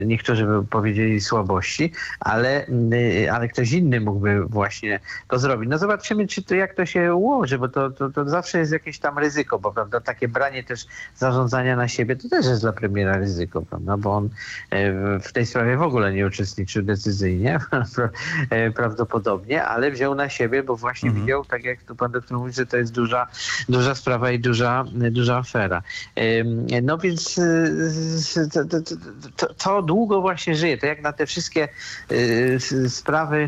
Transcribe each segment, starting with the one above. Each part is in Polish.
niektórzy by powiedzieli słabości, ale ktoś inny mógłby właśnie to zrobić. No zobaczymy, jak to się ułoży, bo to zawsze jest jakieś tam ryzyko, bo prawda, takie branie też zarządzania na siebie to też jest dla premiera ryzyko, prawda, bo on w tej sprawie w ogóle nie uczestniczył decyzyjnie, prawdopodobnie, ale wziął na siebie, bo właśnie widział, tak jak tu pan doktor mówi, że to jest duża sprawa i duża afera. No więc to długo właśnie żyje. To jak na te wszystkie sprawy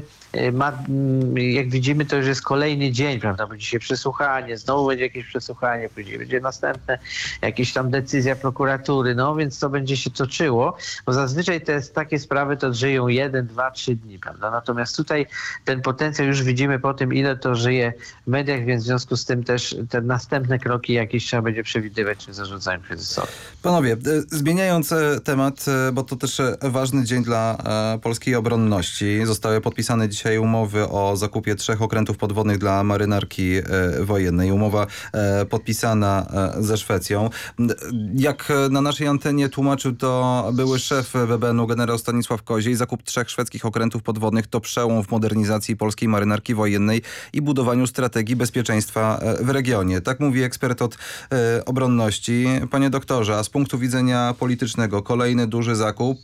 jak widzimy, to już jest kolejny dzień, prawda? Będzie się przesłuchanie, znowu będzie jakieś przesłuchanie, później będzie następne, jakieś tam decyzja prokuratury, no więc to będzie się toczyło, bo zazwyczaj takie sprawy to żyją 1, 2, 3 dni, prawda? Natomiast tutaj ten potencjał już widzimy po tym, ile to żyje w mediach, więc w związku z tym też te następne kroki jakieś trzeba będzie przewidywać przy zarządzaniu kryzysowym. Panowie, zmieniając temat, bo to też ważny dzień dla polskiej obronności, zostały podpisane dzisiaj umowy o zakupie 3 okrętów podwodnych dla marynarki wojennej. Umowa podpisana ze Szwecją. Jak na naszej antenie tłumaczył to były szef WBN-u generał Stanisław Koziej, zakup 3 szwedzkich okrętów podwodnych to przełom w modernizacji polskiej marynarki wojennej i budowaniu strategii bezpieczeństwa w regionie. Tak mówi ekspert od obronności. Panie doktorze, a z punktu widzenia politycznego kolejny duży zakup.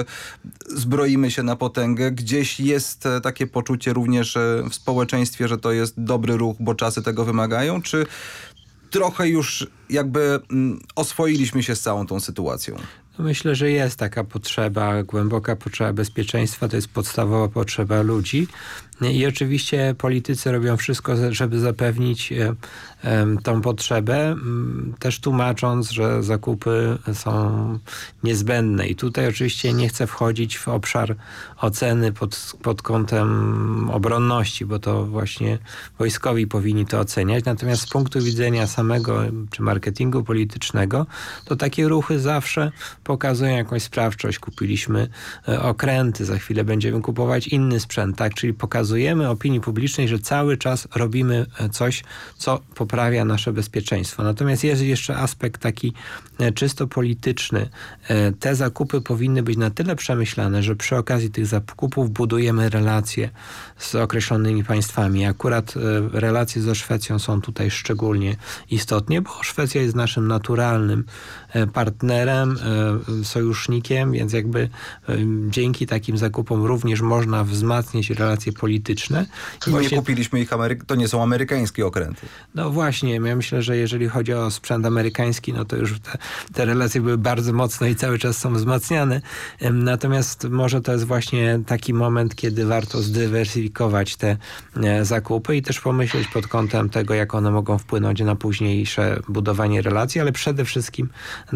Zbroimy się na potęgę. Gdzieś jest takie poczucie również w społeczeństwie, że to jest dobry ruch, bo czasy tego wymagają? Czy trochę już jakby oswoiliśmy się z całą tą sytuacją? Myślę, że jest taka potrzeba, głęboka potrzeba bezpieczeństwa, to jest podstawowa potrzeba ludzi. I oczywiście politycy robią wszystko, żeby zapewnić tą potrzebę, też tłumacząc, że zakupy są niezbędne. I tutaj oczywiście nie chcę wchodzić w obszar oceny pod kątem obronności, bo to właśnie wojskowi powinni to oceniać. Natomiast z punktu widzenia samego czy marketingu politycznego, to takie ruchy zawsze pokazują jakąś sprawczość. Kupiliśmy okręty, za chwilę będziemy kupować inny sprzęt, tak? Czyli pokazujemy opinii publicznej, że cały czas robimy coś, co poprawia nasze bezpieczeństwo. Natomiast jest jeszcze aspekt taki czysto polityczny. Te zakupy powinny być na tyle przemyślane, że przy okazji tych zakupów budujemy relacje z określonymi państwami. Akurat relacje ze Szwecją są tutaj szczególnie istotne, bo Szwecja jest naszym naturalnym partnerem, sojusznikiem, więc jakby dzięki takim zakupom również można wzmacniać relacje polityczne. I właśnie nie kupiliśmy ich, to nie są amerykańskie okręty. No właśnie, ja myślę, że jeżeli chodzi o sprzęt amerykański, no to już te relacje były bardzo mocno i cały czas są wzmacniane. Natomiast może to jest właśnie taki moment, kiedy warto zdywersyfikować te zakupy i też pomyśleć pod kątem tego, jak one mogą wpłynąć na późniejsze budowanie relacji, ale przede wszystkim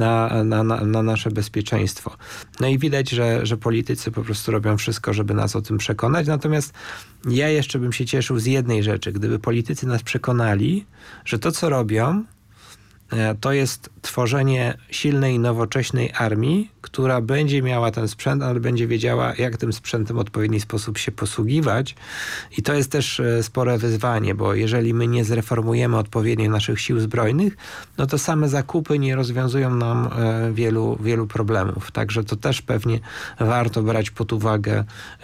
na nasze bezpieczeństwo. No i widać, że politycy po prostu robią wszystko, żeby nas o tym przekonać. Natomiast ja jeszcze bym się cieszył z jednej rzeczy. Gdyby politycy nas przekonali, że to, co robią, to jest tworzenie silnej i nowoczesnej armii, która będzie miała ten sprzęt, ale będzie wiedziała, jak tym sprzętem w odpowiedni sposób się posługiwać. I to jest też spore wyzwanie, bo jeżeli my nie zreformujemy odpowiednio naszych sił zbrojnych, no to same zakupy nie rozwiązują nam wielu problemów. Także to też pewnie warto brać pod uwagę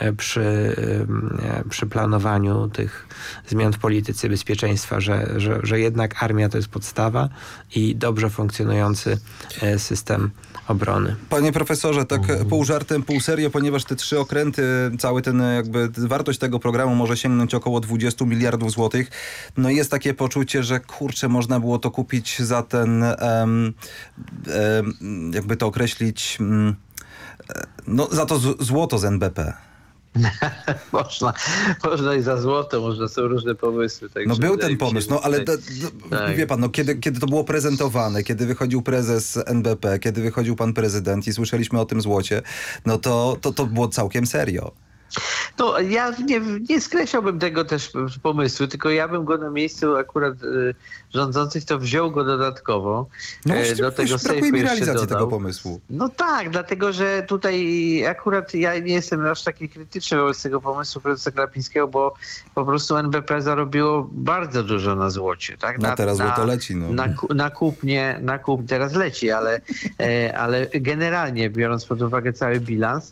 przy planowaniu tych zmian w polityce bezpieczeństwa, że jednak armia to jest podstawa i dobrze funkcjonujący system obrony. Panie profesorze, tak pół żartem, pół serio, ponieważ te 3 okręty, cały ten jakby wartość tego programu może sięgnąć około 20 miliardów złotych. No jest takie poczucie, że kurczę, można było to kupić za ten, jakby to określić, no za to złoto z NBP. Można i za złoto, są różne pomysły. No był ten pomysł, no ale tak. Wie pan, no, kiedy to było prezentowane, kiedy wychodził prezes NBP, kiedy wychodził pan prezydent i słyszeliśmy o tym złocie, no to było całkiem serio. No, ja nie skreślałbym tego też pomysłu, tylko ja bym go na miejscu akurat rządzących to wziął go dodatkowo. No właśnie, Do tego brakuje sejfu mi jeszcze realizacji dodał. tego pomysłu. No tak, dlatego że tutaj akurat ja nie jestem aż taki krytyczny wobec tego pomysłu prezesa Glapińskiego, bo po prostu NBP zarobiło bardzo dużo na złocie. Tak? No teraz złoto leci. No. Na kupnie teraz leci, ale generalnie biorąc pod uwagę cały bilans,